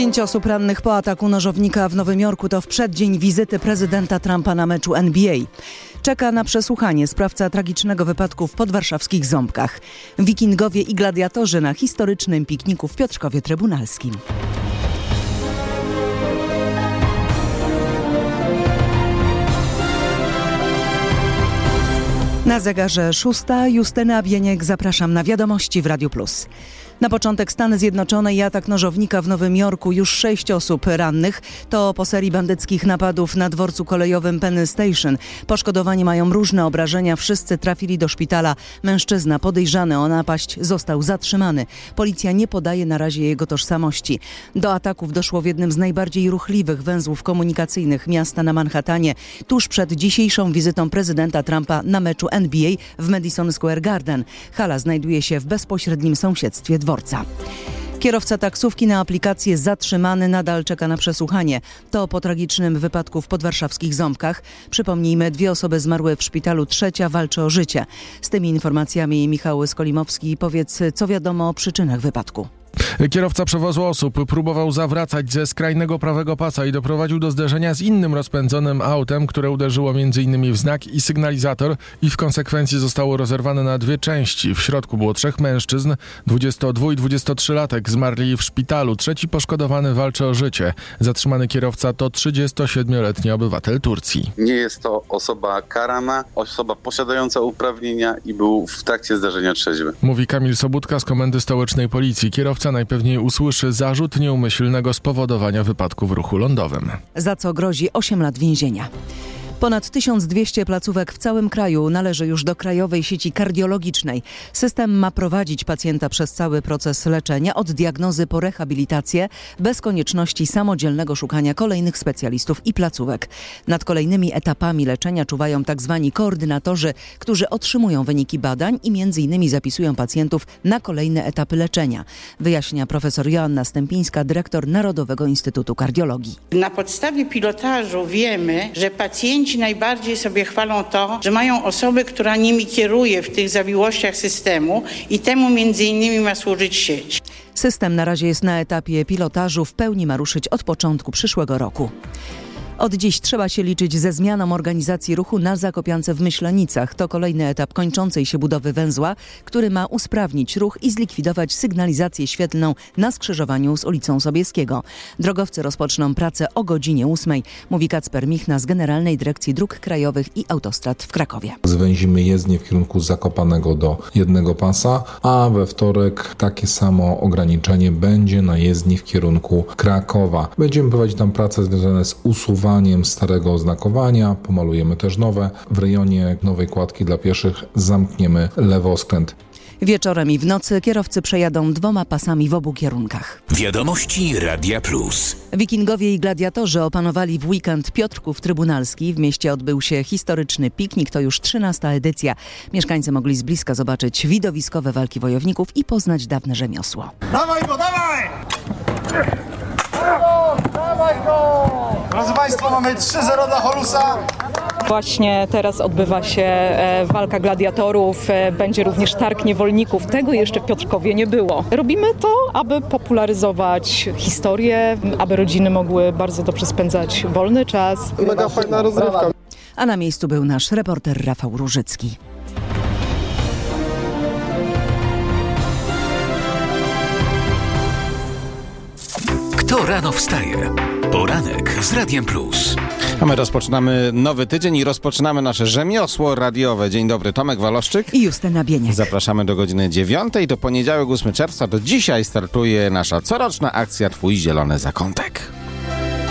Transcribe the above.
5 osób rannych po ataku nożownika w Nowym Jorku to w przeddzień wizyty prezydenta Trumpa na meczu NBA. Czeka na przesłuchanie sprawca tragicznego wypadku w podwarszawskich Ząbkach. Wikingowie i gladiatorzy na historycznym pikniku w Piotrkowie Trybunalskim. Na zegarze 6. Justyna Bieniek, zapraszam na wiadomości w Radiu Plus. Na początek Stany Zjednoczone i atak nożownika w Nowym Jorku, już 6 osób rannych. To po serii bandyckich napadów na dworcu kolejowym Penn Station. Poszkodowani mają różne obrażenia, wszyscy trafili do szpitala. Mężczyzna podejrzany o napaść został zatrzymany. Policja nie podaje na razie jego tożsamości. Do ataków doszło w jednym z najbardziej ruchliwych węzłów komunikacyjnych miasta na Manhattanie, tuż przed dzisiejszą wizytą prezydenta Trumpa na meczu NBA w Madison Square Garden. Hala znajduje się w bezpośrednim sąsiedztwie dworca. Kierowca taksówki na aplikację zatrzymany, nadal czeka na przesłuchanie. To po tragicznym wypadku w podwarszawskich Ząbkach. Przypomnijmy, 2 osoby zmarły w szpitalu, 3 walczy o życie. Z tymi informacjami Michał Skolimowski. Powiedz, co wiadomo o przyczynach wypadku. Kierowca przewozu osób próbował zawracać ze skrajnego prawego pasa i doprowadził do zderzenia z innym rozpędzonym autem, które uderzyło m.in. w znak i sygnalizator i w konsekwencji zostało rozerwane na 2 części. W środku było 3 mężczyzn, 22 i 23-latek zmarli w szpitalu. 3 poszkodowany walczy o życie. Zatrzymany kierowca to 37-letni obywatel Turcji. Nie jest to osoba karana, osoba posiadająca uprawnienia i był w trakcie zdarzenia trzeźwy. Mówi Kamil Sobudka z Komendy Stołecznej Policji. Kierowca najpewniej usłyszy zarzut nieumyślnego spowodowania wypadku w ruchu lądowym. Za co grozi 8 lat więzienia. Ponad 1200 placówek w całym kraju należy już do Krajowej Sieci Kardiologicznej. System ma prowadzić pacjenta przez cały proces leczenia, od diagnozy po rehabilitację, bez konieczności samodzielnego szukania kolejnych specjalistów i placówek. Nad kolejnymi etapami leczenia czuwają tzw. koordynatorzy, którzy otrzymują wyniki badań i m.in. zapisują pacjentów na kolejne etapy leczenia. Wyjaśnia profesor Joanna Stępińska, dyrektor Narodowego Instytutu Kardiologii. Na podstawie pilotażu wiemy, że pacjenci najbardziej sobie chwalą to, że mają osobę, która nimi kieruje w tych zawiłościach systemu i temu między innymi ma służyć sieć. System na razie jest na etapie pilotażu, w pełni ma ruszyć od początku przyszłego roku. Od dziś trzeba się liczyć ze zmianą organizacji ruchu na Zakopiance w Myślenicach. To kolejny etap kończącej się budowy węzła, który ma usprawnić ruch i zlikwidować sygnalizację świetlną na skrzyżowaniu z ulicą Sobieskiego. Drogowcy rozpoczną pracę o godzinie 8, mówi Kacper Michna z Generalnej Dyrekcji Dróg Krajowych i Autostrad w Krakowie. Zwęzimy jezdnię w kierunku Zakopanego do jednego pasa, a we wtorek takie samo ograniczenie będzie na jezdni w kierunku Krakowa. Będziemy prowadzić tam prace związane z usuwaniem starego oznakowania, pomalujemy też nowe. W rejonie nowej kładki dla pieszych zamkniemy lewoskręt. Wieczorem i w nocy kierowcy przejadą 2 pasami w obu kierunkach. Wiadomości Radia Plus. Wikingowie i gladiatorzy opanowali w weekend Piotrków Trybunalski. W mieście odbył się historyczny piknik, to już 13. edycja. Mieszkańcy mogli z bliska zobaczyć widowiskowe walki wojowników i poznać dawne rzemiosło. Dawaj go, dawaj! Dawaj go! Drodzy Państwo, mamy 3-0 dla Horusa. Właśnie teraz odbywa się walka gladiatorów, będzie również targ niewolników. Tego jeszcze w Piotrkowie nie było. Robimy to, aby popularyzować historię, aby rodziny mogły bardzo dobrze spędzać wolny czas. Mega fajna rozrywka. A na miejscu był nasz reporter Rafał Różycki. Kto rano wstaje? Poranek z Radiem Plus. A my rozpoczynamy nowy tydzień i rozpoczynamy nasze rzemiosło radiowe. Dzień dobry, Tomek Waloszczyk i Justyna Bieniek. Zapraszamy do godziny 9. To poniedziałek 8 czerwca. Do dzisiaj startuje nasza coroczna akcja Twój Zielony Zakątek.